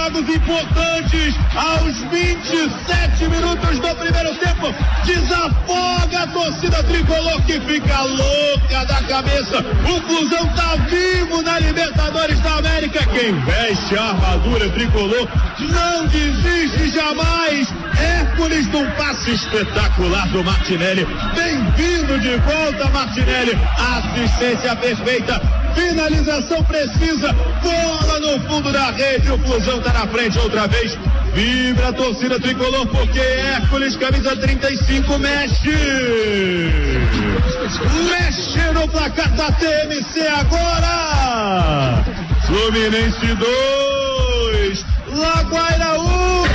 jogos importantes aos 27 minutos do primeiro tempo. Desafoga a torcida tricolor que fica louca da cabeça. O Flusão tá vivo na Libertadores da América. Quem veste a armadura tricolor não desiste jamais. Hércules num passe espetacular do Martinelli. Bem-vindo de volta, Martinelli. Assistência perfeita. Finalização precisa. Bola no fundo da rede. O Flusão tá na frente outra vez. Vibra a torcida tricolor porque Hércules, camisa 35, mexe no placar da TMC agora. Fluminense 2, Laguaira 1.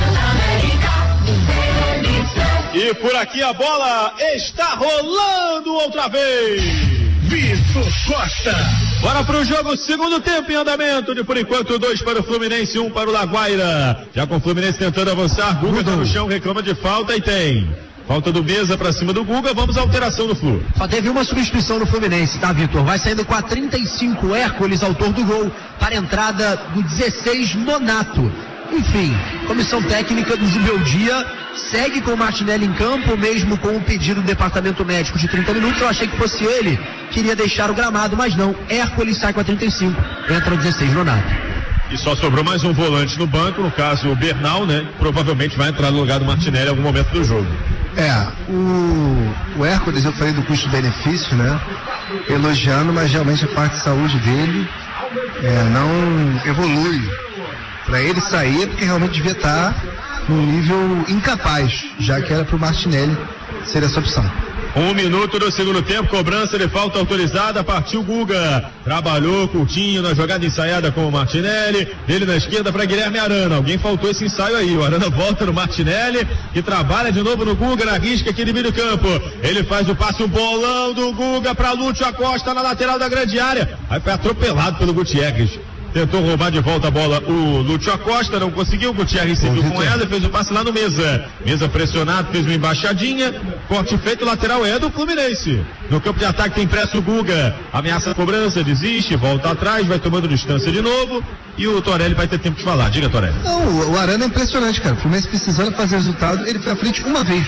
E por aqui a bola está rolando outra vez. Vitor Costa. Bora pro jogo, segundo tempo em andamento, de por enquanto 2 para o Fluminense, 1 para o Laguaira. Já com o Fluminense tentando avançar, Guga tá no chão, reclama de falta e tem. Falta do Mesa pra cima do Guga, vamos à alteração do Flu. Só teve uma substituição no Fluminense, tá, Vitor? Vai saindo com a 35, Hércules, autor do gol, para a entrada do 16, Nonato. Enfim, comissão técnica do Zubeldia segue com o Martinelli em campo, mesmo com o pedido do departamento médico de 30 minutos. Eu achei que fosse ele que iria deixar o gramado, mas não. Hércules sai com a 35, entra o 16, Nonato. E só sobrou mais um volante no banco, no caso o Bernal, né? Provavelmente vai entrar no lugar do Martinelli em algum momento do jogo. O Hércules, eu falei do custo-benefício, né? Elogiando, mas realmente a parte de saúde dele não evolui. Para ele sair, porque realmente devia estar num nível incapaz, já que era para o Martinelli ser essa opção. 1 minuto do segundo tempo, cobrança de falta autorizada, partiu Guga, trabalhou Coutinho na jogada ensaiada com o Martinelli, ele na esquerda para Guilherme Arana. Alguém faltou esse ensaio aí, o Arana volta no Martinelli, que trabalha de novo no Guga, na risca aqui de meio campo, ele faz o passe, um bolão do Guga para Lúcio Acosta na lateral da grande área, aí foi atropelado pelo Gutierrez. Tentou roubar de volta a bola o Lúcio Acosta, não conseguiu, o Gutierrez se viu com ela, fez o passe lá no Mesa. Mesa pressionado, fez uma embaixadinha, corte feito, lateral é do Fluminense. No campo de ataque tem pressa o Guga, ameaça a cobrança, desiste, volta atrás, vai tomando distância de novo e o Torelli vai ter tempo de falar. Diga, Torelli. Não, o Arana é impressionante, cara. O Fluminense precisando fazer resultado, ele foi à frente uma vez.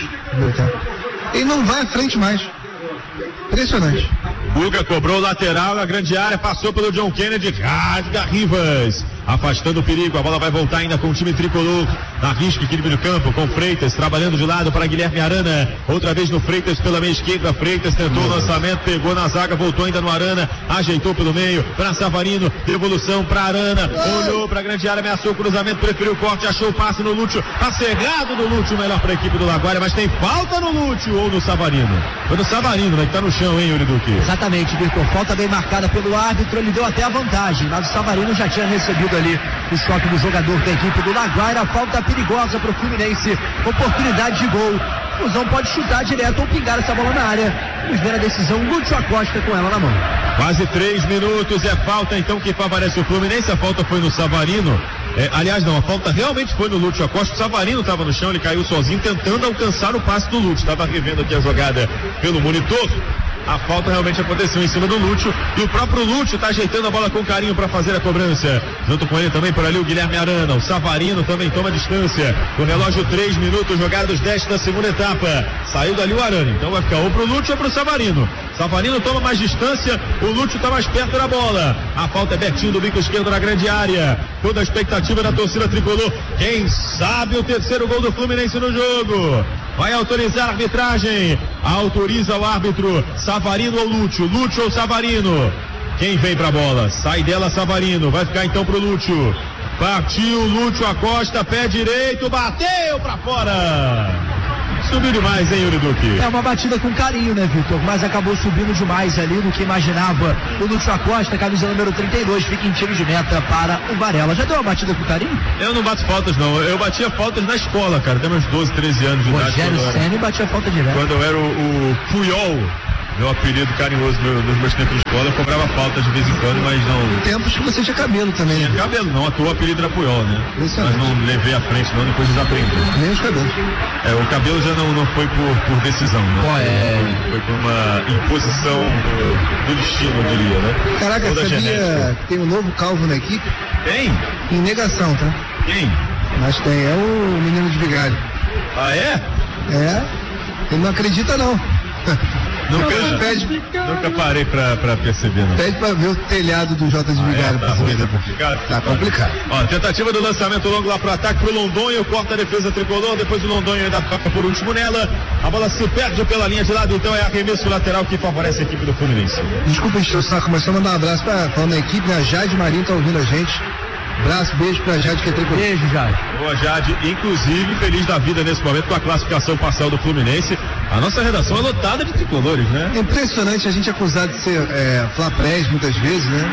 Ele não vai à frente mais. Impressionante. Guga cobrou o lateral na grande área, passou pelo John Kennedy, rasga Rivas, afastando o perigo, a bola vai voltar ainda com o time tricolor, na risca aqui no campo, com Freitas, trabalhando de lado para Guilherme Arana, outra vez no Freitas pela meia esquerda, Freitas tentou o lançamento, pegou na zaga, voltou ainda no Arana, ajeitou pelo meio, para Savarino, devolução para Arana, olhou para a grande área, ameaçou o cruzamento, preferiu o corte, achou o passe no Lúcio, passe errado no Lúcio, melhor para a equipe do Laguaira, mas tem falta no Lúcio ou no Savarino? Foi no Savarino, né, que tá no chão, hein, Yuri Duque? Exatamente, Vitor, falta bem marcada pelo árbitro, ele deu até a vantagem, mas o Savarino já tinha recebido ali o choque do jogador da equipe do Laguaira, falta perigosa para o Fluminense, oportunidade de gol, o Flusão pode chutar direto ou pingar essa bola na área, vamos ver a decisão, Lúcio Acosta com ela na mão. Quase 3 minutos, é falta então que favorece o Fluminense, a falta foi no Savarino, aliás não, a falta realmente foi no Lúcio Acosta, o Savarino estava no chão, ele caiu sozinho tentando alcançar o passe do Lúcio, estava revendo aqui a jogada pelo monitor. A falta realmente aconteceu em cima do Lúcio e o próprio Lúcio está ajeitando a bola com carinho para fazer a cobrança. Junto com ele também por ali o Guilherme Arana. O Savarino também toma distância. O relógio 3 minutos jogados 10 da segunda etapa. Saiu dali o Arana. Então vai ficar ou pro Lúcio ou pro Savarino. Savarino toma mais distância. O Lúcio está mais perto da bola. A falta é Betinho do bico esquerdo na grande área. Toda a expectativa da torcida tricolor. Quem sabe o terceiro gol do Fluminense no jogo. Vai autorizar a arbitragem. Autoriza o árbitro. Savarino ou Lúcio? Lúcio ou Savarino? Quem vem pra bola? Sai dela Savarino. Vai ficar então pro Lúcio. Partiu Lúcio Acosta, pé direito, bateu pra fora. Subiu demais, hein, Yuri Duque? É uma batida com carinho, né, Vitor? Mas acabou subindo demais ali do que imaginava o Lúcio Acosta, camisa número 32, fica em tiro de meta para o Varela. Já deu uma batida com carinho? Eu não bato faltas, não. Eu batia faltas na escola, cara. Tem uns 12, 13 anos de idade. Rogério Ceni batia falta direto. Quando eu era o Puyol, meu apelido carinhoso nos meus tempos de escola, eu cobrava faltas de vez em quando, mas não... Tempos que você tinha cabelo também. Tinha cabelo, não. O apelido era Puyol, né? Mas não levei à frente, não. Depois desaprendi. Nem os cabelos. O cabelo já não foi por decisão, né? Foi por uma imposição do destino, eu diria, né? Caraca, sabia que tem um novo calvo na equipe? Tem? Em negação, tá? Quem? Mas tem, é o menino de Vigário. Ah, é? É, ele não acredita não. Nunca parei pra perceber, não. Pede pra ver o telhado do J de Vigário. Tá complicado. Tá complicado. Ó, tentativa do lançamento longo lá pro ataque pro Londonho, corta a defesa tricolor, depois o Londonho ainda toca por último nela, a bola se perde pela linha de lado, então é arremesso lateral que favorece a equipe do Fluminense. Desculpa encher o saco, mas só mandar um abraço falando da equipe, né? A Jade Marinho tá ouvindo a gente. Abraço, beijo pra Jade, que é tricolor. Beijo, Jade. Boa, Jade, inclusive feliz da vida nesse momento com a classificação parcial do Fluminense. A nossa redação é lotada de tricolores, né? É impressionante a gente acusado de ser flaprés muitas vezes, né?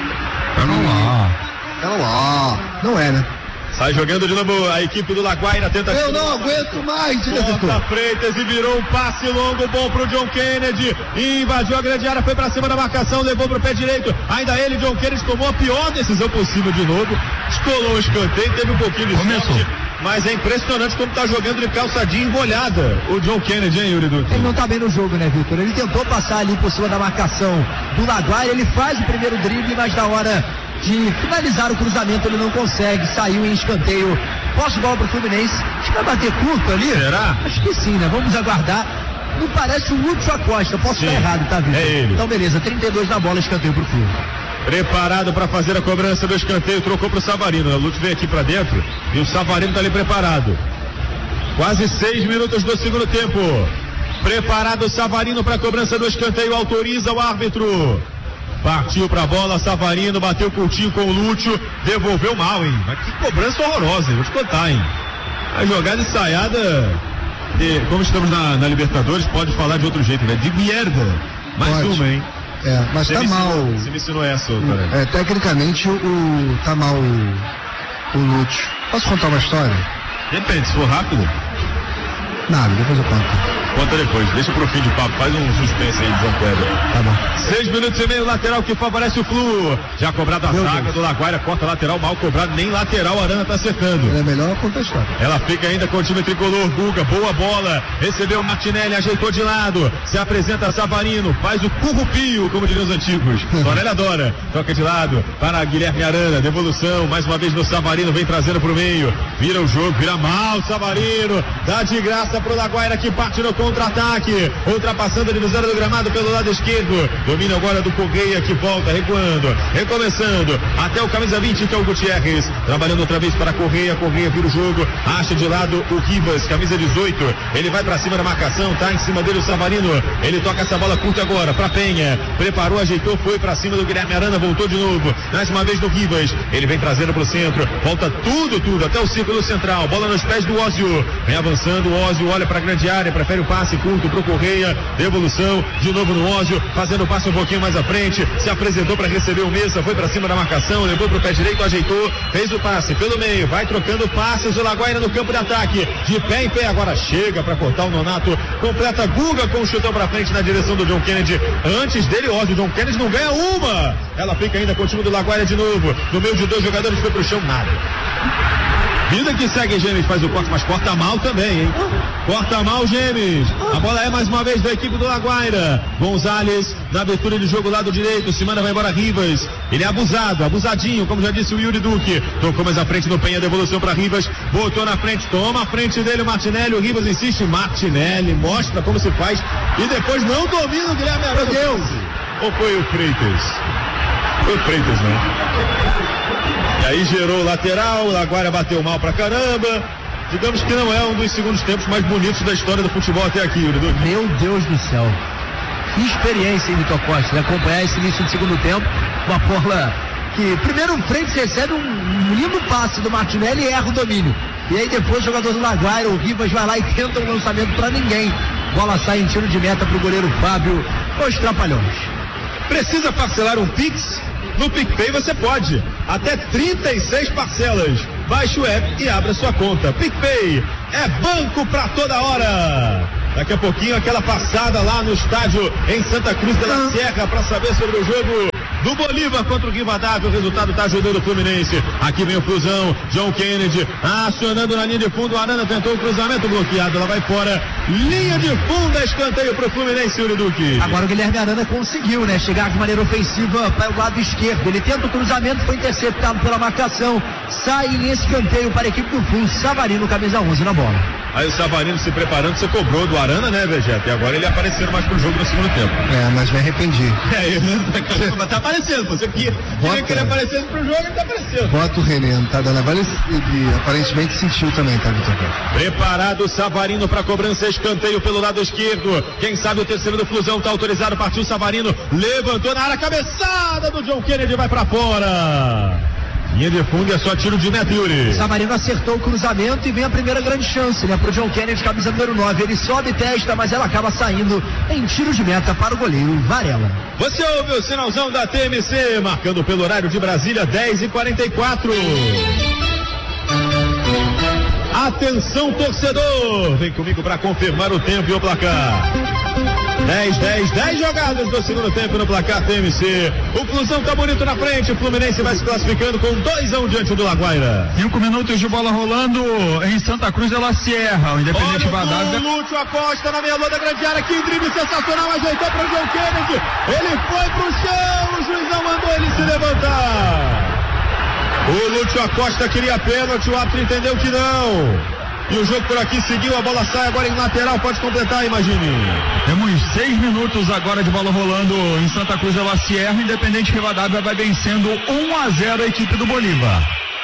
Não é, né? Sai jogando de novo a equipe do Laguaira, tenta. Eu não aguento mais, Costa Freitas e virou um passe longo bom pro John Kennedy. Invadiu a grande área, foi pra cima da marcação, levou pro pé direito. Ainda ele, John Kennedy, tomou a pior decisão possível de novo. Descolou o escanteio, teve um pouquinho de sorte. Mas é impressionante como tá jogando de calçadinha enrolhada o John Kennedy, hein, Yuri Duque? Ele não tá bem no jogo, né, Vitor? Ele tentou passar ali por cima da marcação do Laguaira, ele faz o primeiro drible, mas na hora de finalizar o cruzamento ele não consegue, saiu em escanteio. Posse de bola pro Fluminense. Acho que vai bater curto ali. Será? Acho que sim, né? Vamos aguardar. Não parece o Lúcio Acosta, posso estar errado, tá, Vitor? É ele. Então beleza, 32 na bola, escanteio pro Fluminense. Preparado para fazer a cobrança do escanteio, trocou pro Savarino. O Lúcio veio aqui para dentro e o Savarino tá ali preparado. Quase 6 minutos do segundo tempo. Preparado o Savarino para a cobrança do escanteio, autoriza o árbitro. Partiu pra bola, Savarino bateu curtinho com o Lúcio, devolveu mal, hein? Mas que cobrança horrorosa, hein? Vou te contar, hein? A jogada ensaiada, como estamos na Libertadores, pode falar de outro jeito, né? De merda. Mais pode. uma, hein? É, mas você tá mal. Você me ensinou essa, cara. Tecnicamente tá mal o Lúcio. Posso contar uma história? Depende, se for rápido. Nada, depois eu conto. Conta depois, deixa pro fim de papo, faz um suspense aí, João Pedro. Tá bom. 6 minutos e meio, lateral que favorece o Flu. Já cobrado a zaga do Laguaira, corta lateral, mal cobrado, nem lateral, a Arana tá acertando. É melhor contestar. Ela fica ainda com o time tricolor, Guga, boa bola, recebeu o Martinelli, ajeitou de lado, se apresenta Savarino, faz o currupio, como diriam os antigos. Sorella adora, toca de lado, para Guilherme Arana, devolução, mais uma vez no Savarino, vem trazendo pro meio, vira o jogo, vira mal, Savarino, dá de graça pro Laguaira que parte no contra-ataque, ultrapassando a divisória do gramado pelo lado esquerdo, domina agora do Correia que volta, recuando, recomeçando, até o camisa 20 que é o Gutierrez, trabalhando outra vez para Correia vira o jogo, acha de lado o Rivas, camisa 18, ele vai para cima da marcação, tá em cima dele o Savarino, ele toca essa bola curta agora para Penha, preparou, ajeitou, foi para cima do Guilherme Arana, voltou de novo, mais uma vez do Rivas, ele vem trazendo pro centro, volta tudo, até o círculo central, bola nos pés do Ósio, vem avançando, o Ósio olha para a grande área, prefere o passe curto pro Correia, devolução, de novo no Ósio, fazendo o passe um pouquinho mais à frente, se apresentou para receber o Mesa, foi para cima da marcação, levou pro pé direito, ajeitou, fez o passe pelo meio, vai trocando passes, o Laguaira no campo de ataque, de pé em pé, agora chega para cortar o Nonato, completa Guga com o chutão para frente na direção do John Kennedy, antes dele Ósio, John Kennedy não ganha uma, ela fica ainda com o time do Laguaira de novo, no meio de dois jogadores, foi pro chão, nada. Vida que segue, Gêmeos faz o corte, mas corta mal também, hein? Corta mal, Gêmeos. A bola é mais uma vez da equipe do Laguaira. Gonzalez na abertura de jogo lado direito. Se manda, vai embora Rivas. Ele é abusado, abusadinho, como já disse o Yuri Duque. Tocou mais à frente no Penha, devolução para Rivas. Botou na frente, toma a frente dele o Martinelli. O Rivas insiste, Martinelli mostra como se faz. E depois não domina o Guilherme Arana. Deus! Ou foi o Freitas? Foi o Freitas, né? E aí gerou o lateral, o Laguaira bateu mal pra caramba. Digamos que não é um dos segundos tempos mais bonitos da história do futebol até aqui, Yuri Duque. Meu Deus do céu. Que experiência, hein, Vitor Costa, de acompanhar esse início do segundo tempo. Uma bola que primeiro o Freitas recebe um lindo passe do Martinelli e erra o domínio. E aí depois o jogador do Laguaira, o Rivas, vai lá e tenta um lançamento pra ninguém. Bola sai em tiro de meta pro goleiro Fábio. Os Trapalhões. Precisa parcelar um Pix? No PicPay você pode, até 36 parcelas. Baixe o app e abra sua conta. PicPay é banco pra toda hora. Daqui a pouquinho aquela passada lá no estádio em Santa Cruz de la Sierra para saber sobre o jogo do Bolívar contra o Rivadavia. O resultado está ajudando o Fluminense. Aqui vem o Flusão, John Kennedy acionando na linha de fundo. O Arana tentou o cruzamento bloqueado, ela vai fora. Linha de fundo, escanteio para o Fluminense, Yuri Duque. Agora o Guilherme Arana conseguiu, né, chegar de maneira ofensiva para o lado esquerdo. Ele tenta o cruzamento, foi interceptado pela marcação. Sai em escanteio para a equipe do Flu. Savarino, camisa 11 na bola. Aí o Savarino se preparando, você cobrou do Arana, né, Vegeta? E agora ele aparecendo mais pro jogo no segundo tempo. Mas me arrependi. Mas tá aparecendo, você queria querer aparecer pro jogo, ele tá aparecendo. Bota o René, não tá dando. Agora ele aparentemente sentiu também, tá, Vitor? Preparado o Savarino para cobrança, escanteio pelo lado esquerdo. Quem sabe o terceiro do Flusão tá autorizado, partiu o Savarino, levantou na área, cabeçada do John Kennedy, vai pra fora. Linha de fundo é só tiro de meta, Yuri. Savarino acertou o cruzamento e vem a primeira grande chance, né, pro John Kennedy, camisa número 9. Ele sobe, testa, mas ela acaba saindo em tiro de meta para o goleiro Varela. Você ouve o sinalzão da TMC, marcando pelo horário de Brasília, 10h44. Atenção, torcedor! Vem comigo para confirmar o tempo e o placar. 10 jogadas do segundo tempo no placar TMC. O Flusão tá bonito na frente. O Fluminense vai se classificando com 2-1 diante do Laguaira. 5 minutos de bola rolando em Santa Cruz de la Sierra. O Independente Rivadavia. O Lúcio Acosta na meia-lua da grande área. Que drible sensacional. Ajeitou para o John Kennedy. Ele foi pro chão. O juizão mandou ele se levantar. O Lúcio Acosta queria pênalti. O árbitro entendeu que não. E o jogo por aqui seguiu, a bola sai agora em lateral, pode completar, imagine. Temos 6 minutos agora de bola rolando em Santa Cruz de la Sierra. O Independente Rivadavia vai vencendo 1-0 a equipe do Bolívar.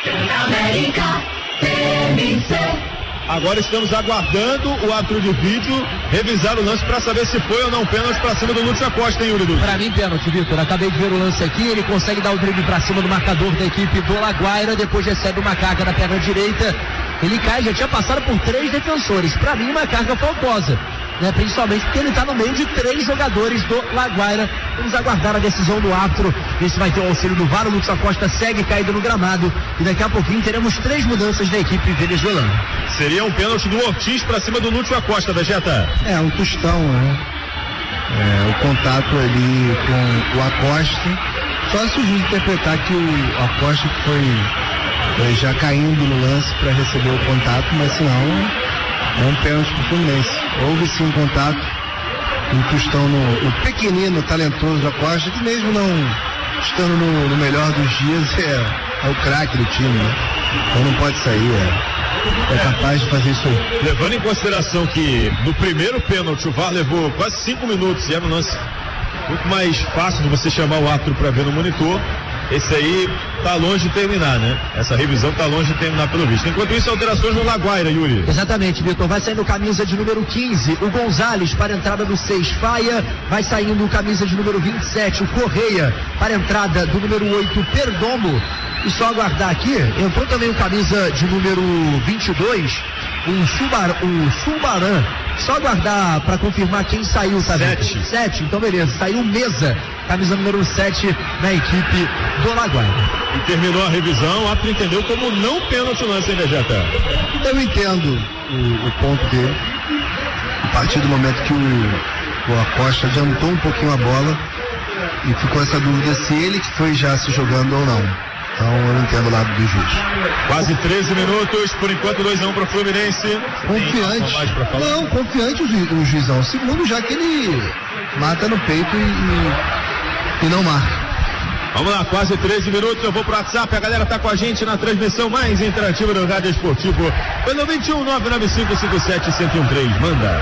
Agora estamos aguardando o árbitro de vídeo revisar o lance para saber se foi ou não pênalti para cima do Lúcio Acosta, hein, Yuri? Para mim, pênalti, Vitor. Acabei de ver o lance aqui. Ele consegue dar o drible para cima do marcador da equipe do Laguaira. Depois recebe uma carga na perna direita. Ele cai, já tinha passado por 3 defensores. Para mim, uma carga faltosa, né? Principalmente porque ele está no meio de 3 jogadores do Laguaira. Vamos aguardar a decisão do árbitro. Esse vai ter o auxílio do VAR. O Lúcio Acosta segue caído no gramado. E daqui a pouquinho teremos 3 mudanças da equipe venezuelana. Seria um pênalti do Ortiz para cima do Lúcio Acosta, Vegeta. Um tostão, né? O contato ali com o Acosta. Só se o juiz interpretar que o Acosta foi já caindo no lance para receber o contato, mas senão é um pênalti pro Fluminense. Houve sim um contato, um tostão no pequenino, talentoso Acosta, que mesmo não estando no melhor dos dias é o craque do time, né? Então não pode sair, é capaz de fazer isso aí. Levando em consideração que no primeiro pênalti o VAR levou quase 5 minutos e era um lance muito mais fácil de você chamar o árbitro para ver no monitor. Esse aí tá longe de terminar, né? Essa revisão tá longe de terminar pelo visto. Enquanto isso, alterações no Laguaira, Yuri. Exatamente, Vitor. Vai saindo camisa de número 15, o Gonzalez para a entrada do 6, Faia. Vai saindo camisa de número 27, o Correia para a entrada do número 8, Perdomo. E só aguardar aqui, entrou também o camisa de número 22, o Subaran. Só aguardar para confirmar quem saiu, tá vendo? 7, então beleza. Saiu Mesa, camisa número 7 na equipe do Laguaira. E terminou a revisão, o árbitro entendeu como não pênalti o lance, hein, Vegeta? Eu entendo o ponto dele. A partir do momento que o Acosta adiantou um pouquinho a bola e ficou essa dúvida se ele que foi já se jogando ou não. Então eu não entendo o lado do juiz. Quase 13 minutos, por enquanto 2-1 para o Fluminense. Confiante. Não, confiante o juizão. Segundo, já que ele mata no peito e não marca. Vamos lá, quase 13 minutos, eu vou pro WhatsApp, a galera tá com a gente na transmissão mais interativa do Rádio Esportivo, pelo 21-995-57-1013, manda.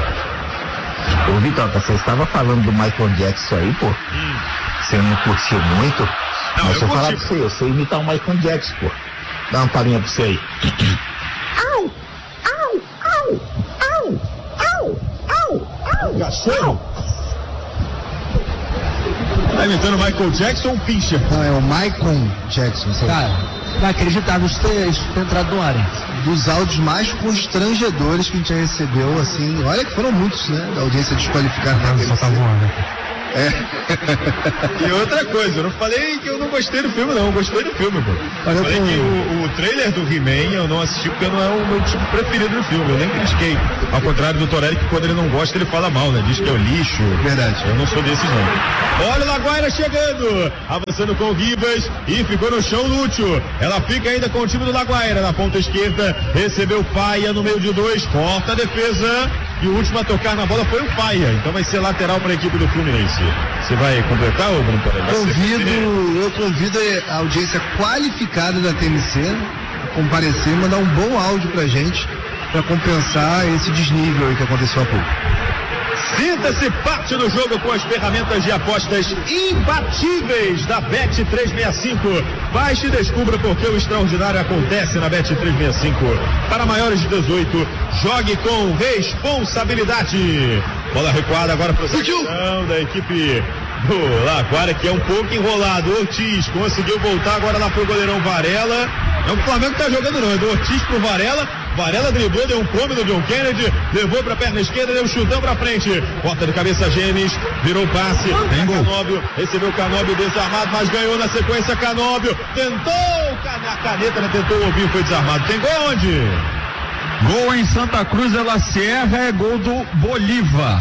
Ô Vitor, você estava falando do Michael Jackson aí, pô. Você não curtiu muito? Não, mas se eu falar pra você, eu sei imitar o Michael Jackson, pô. Dá uma palhinha pra você aí. Au! Au! Au! Au! Au! Au! Au! Cachorro? Tá imitando o Michael Jackson ou um pincher? Não, é o Michael Jackson. Cara, vai acreditar nos três entrado no ar, hein? Dos áudios mais constrangedores que a gente já recebeu, assim, olha que foram muitos, né? Da audiência desqualificada. Só tá voando. E outra coisa, eu não falei que eu não gostei do filme, não. Eu gostei do filme, pô. Eu falei que o trailer do He-Man eu não assisti porque não é o meu tipo preferido do filme. Eu nem critiquei. Ao contrário do Torelli, que quando ele não gosta, ele fala mal, né? Diz que é o lixo. Verdade. Eu não sou desses, não. Olha o Laguaira chegando. Avançando com o Ribas e ficou no chão Lúcio. Ela fica ainda com o time do Laguaira na ponta esquerda. Recebeu Faia no meio de 2. Corta a defesa. E o último a tocar na bola foi o Faia. Então vai ser lateral para a equipe do Fluminense. Você vai completar, ou Bruno Torelli? Eu convido a audiência qualificada da TMC a comparecer e mandar um bom áudio pra gente para compensar esse desnível aí que aconteceu há pouco. Sinta-se parte do jogo com as ferramentas de apostas imbatíveis da Bet365. Baixe e descubra porque o extraordinário acontece na Bet365. Para maiores de 18, jogue com responsabilidade. Bola recuada agora para o da equipe do Laguaira, que é um pouco enrolado. Ortiz conseguiu voltar agora lá pro goleirão Varela. É o Flamengo que tá jogando, não. É do Ortiz pro Varela. Varela driblou, deu um come no John Kennedy, levou pra perna esquerda, deu um chutão pra frente. Bota de cabeça Gemes, virou passe. Tem Canóbio, recebeu Canóbio desarmado, mas ganhou na sequência Canóbio. Tentou a caneta, não tentou o ovinho, foi desarmado. Tem gol onde? Gol em Santa Cruz de la Sierra, é gol do Bolívar.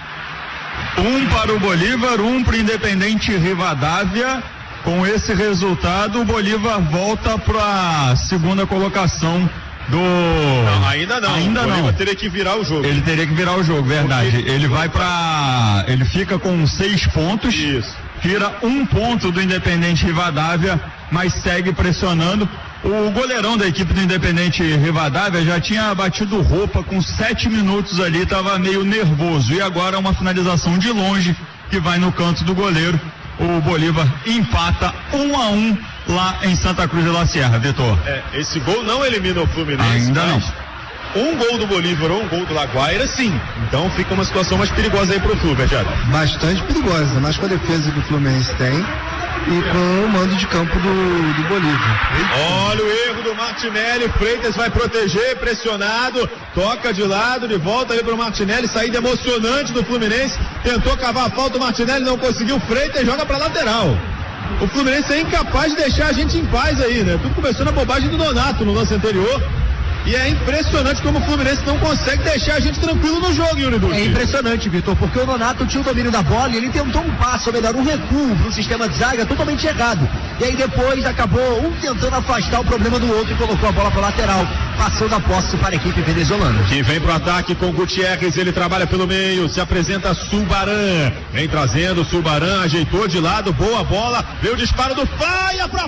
1 para o Bolívar, 1 para o Independente Rivadavia. Com esse resultado, o Bolívar volta para a segunda colocação do... Não, ainda não. Ainda o Bolívar não. teria que virar o jogo. Ele teria que virar o jogo, verdade. Porque... Ele vai para... Ele fica com 6 pontos. Isso. Tira 1 ponto do Independente Rivadavia, mas segue pressionando. O goleirão da equipe do Independente Rivadavia já tinha batido roupa com 7 minutos ali, estava meio nervoso. E agora uma finalização de longe que vai no canto do goleiro. O Bolívar empata 1-1 lá em Santa Cruz de la Sierra, Vitor. Esse gol não elimina o Fluminense. Ainda não. Um gol do Bolívar ou um gol do Laguaira, sim. Então fica uma situação mais perigosa aí pro Fluminense, já. Bastante perigosa, mais com a defesa que o Fluminense tem e com o mando de campo do Bolívar. Olha o erro do Martinelli, Freitas vai proteger, pressionado, toca de lado, de volta ali pro Martinelli, saída emocionante do Fluminense, tentou cavar a falta, o Martinelli não conseguiu, Freitas joga pra lateral. O Fluminense é incapaz de deixar a gente em paz aí, né? Tudo começou na bobagem do Donato no lance anterior. E é impressionante como o Fluminense não consegue deixar a gente tranquilo no jogo, Yuri Duque. É impressionante, Vitor, porque o Nonato tinha o domínio da bola e ele tentou um passo, ou melhor, um recuo para um sistema de zaga totalmente errado. E aí depois acabou um tentando afastar o problema do outro e colocou a bola para lateral, passando a posse para a equipe venezuelana. Que vem pro ataque com Gutierrez, ele trabalha pelo meio, se apresenta Subaran. Vem trazendo Subaran, ajeitou de lado, boa bola, veio o disparo do Faia para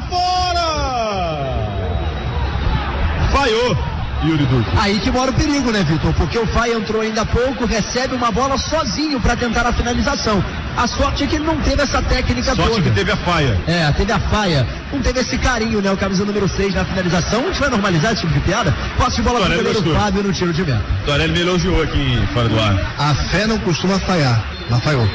fora! Falhou. Yuri Duque. Aí que mora o perigo, né, Vitor? Porque o Faia entrou ainda há pouco, recebe uma bola sozinho para tentar a finalização. A sorte é que ele não teve essa técnica toda. Sorte que teve a Faia. Teve a Faia. Não teve esse carinho, né? O camisa número 6 na finalização. A gente vai normalizar esse tipo de piada? Posse de bola pro goleiro Fábio no tiro de meta. Torelli me elogiou aqui fora do ar. A fé não costuma falhar, mas falhou.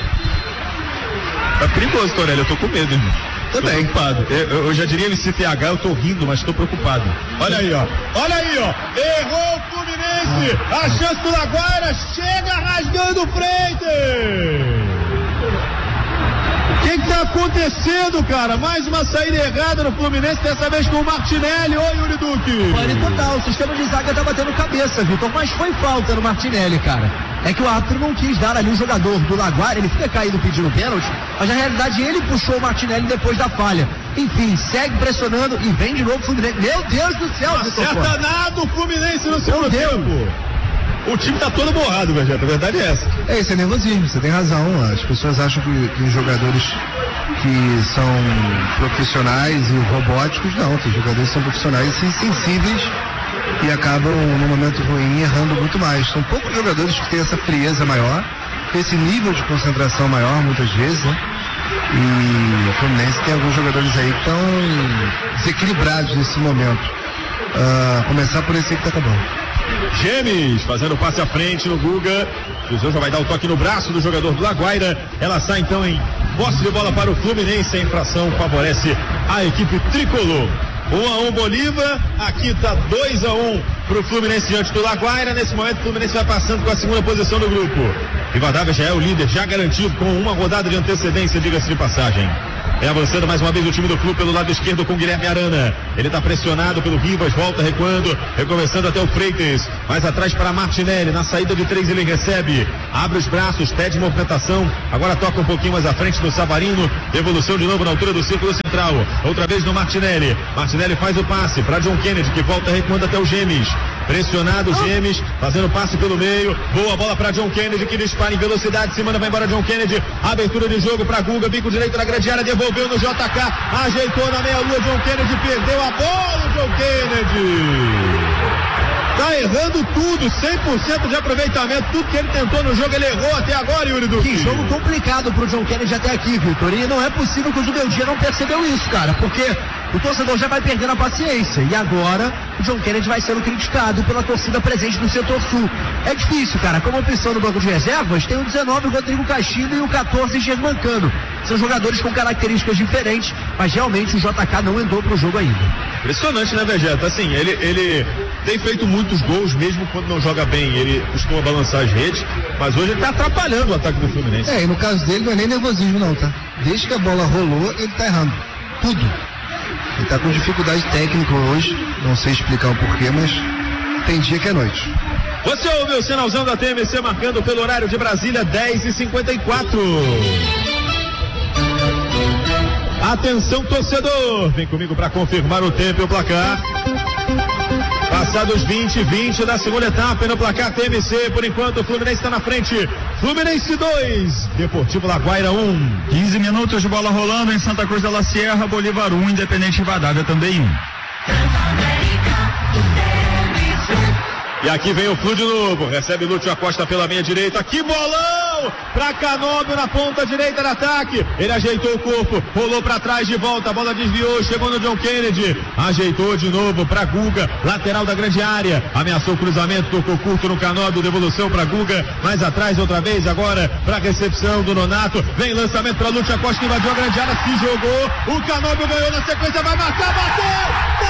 Tá perigoso, Torelli, eu tô com medo, irmão. Também. Tô preocupado. Eu já diria MCTH, eu tô rindo, mas tô preocupado. Olha aí, ó. Olha aí, ó. Errou o Fluminense. A chance do Laguaira chega rasgando o Freitas. O que tá acontecendo, cara? Mais uma saída errada no Fluminense, dessa vez com o Martinelli. Oi, Yuri Duque. Pane total, o sistema de zaga tá batendo cabeça, Vitor, mas foi falta no Martinelli, cara. É que o árbitro não quis dar ali o jogador do Laguaira, ele fica caído pedindo pênalti, mas na realidade ele puxou o Martinelli depois da falha. Enfim, segue pressionando e vem de novo o Fluminense. Meu Deus do céu, Vitor. Acerta nada o Fluminense no segundo tempo. O time tá todo borrado, Vegeta, a verdade é essa. Isso é nervosismo, você tem razão. As pessoas acham que os jogadores que são profissionais e robóticos, não, tem jogadores que são profissionais e sensíveis e acabam, no momento ruim, errando muito mais. São poucos jogadores que têm essa frieza maior, esse nível de concentração maior, muitas vezes, né? E o Fluminense tem alguns jogadores aí que estão desequilibrados nesse momento. Começar por esse aí que tá acabando. Gemes fazendo o passe à frente no Guga. O já vai dar o toque no braço do jogador do Laguaira. Ela sai então em posse de bola para o Fluminense. A infração favorece a equipe tricolor. 1-1 Bolívar, aqui tá 2-1 pro Fluminense diante do Laguaira. Nesse momento o Fluminense vai passando com a segunda posição do grupo. Rivadavia já é o líder, já garantido com uma rodada de antecedência, diga-se de passagem. É avançando mais uma vez o time do clube pelo lado esquerdo com Guilherme Arana. Ele está pressionado pelo Rivas, volta recuando, recomeçando até o Freitas. Mais atrás para Martinelli, na saída de 3 ele recebe, abre os braços, pede movimentação. Agora toca um pouquinho mais à frente do Savarino. Evolução de novo na altura do círculo central. Outra vez no Martinelli. Martinelli faz o passe para John Kennedy, que volta recuando até o Gemes. Pressionado o Gemes, fazendo passe pelo meio. Boa bola para John Kennedy, que dispara em velocidade. Se manda, vai embora John Kennedy. Abertura de jogo para Guga, bico direito na grande área, devolveu no JK. Ajeitou na meia-lua, John Kennedy perdeu a bola, John Kennedy. Tá errando tudo, 100% de aproveitamento. Tudo que ele tentou no jogo, ele errou até agora, Yuri Duque. Que jogo complicado pro John Kennedy até aqui, Vitor. E não é possível que o Zubeldia não percebeu isso, cara. Porque o torcedor já vai perdendo a paciência. E agora o John Kennedy vai sendo criticado pela torcida presente no setor sul. É difícil, cara. Como opção no banco de reservas, tem o 19, o Rodrigo Castilho, e o 14, Germancano. São jogadores com características diferentes, mas realmente o JK não entrou pro jogo ainda. Impressionante, né, Vegeta? Assim, ele tem feito muitos gols, mesmo quando não joga bem. Ele costuma balançar as redes, mas hoje ele tá atrapalhando o ataque do Fluminense. E no caso dele não é nem nervosismo não, tá? Desde que a bola rolou, ele tá errando. Tudo. Ele tá com dificuldade técnica hoje, não sei explicar o porquê, mas tem dia que é noite. Você ouviu o sinalzão da TMC marcando pelo horário de Brasília, 10h54. Atenção, torcedor, vem comigo para confirmar o tempo e o placar. Passados 20 da segunda etapa no placar TMC, por enquanto o Fluminense está na frente. Fluminense 2, Deportivo Laguaira 1. 15 minutos de bola rolando em Santa Cruz da La Sierra, Bolívar 1, Independente Rivadavia também 1. E aqui vem o Flu de novo, recebe Lúcio Acosta pela meia direita, que bolão pra Canóbio na ponta direita do ataque, ele ajeitou o corpo, rolou pra trás de volta, a bola desviou, chegou no John Kennedy, ajeitou de novo pra Guga, lateral da grande área, ameaçou o cruzamento, tocou curto no Canóbio, devolução pra Guga, mais atrás outra vez, agora pra recepção do Nonato, vem lançamento pra Lúcio Acosta, que invadiu a grande área, se jogou, o Canóbio ganhou na sequência, vai marcar, bateu!